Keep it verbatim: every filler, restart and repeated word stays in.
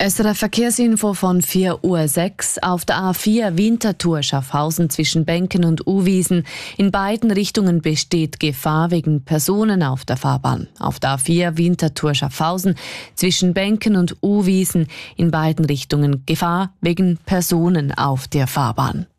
S R F Verkehrsinfo von vier Uhr sechs auf der A vier Winterthur Schaffhausen zwischen Benken und Uwiesen. In beiden Richtungen besteht Gefahr wegen Personen auf der Fahrbahn. Auf der A vier Winterthur Schaffhausen zwischen Benken und Uwiesen in beiden Richtungen Gefahr wegen Personen auf der Fahrbahn.